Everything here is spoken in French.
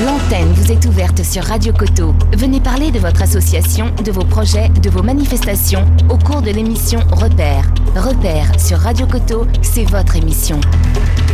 L'antenne vous est ouverte sur Radio Coteau. Venez parler de votre association, de vos projets, de vos manifestations au cours de l'émission Repère. Repère sur Radio Coteau, c'est votre émission.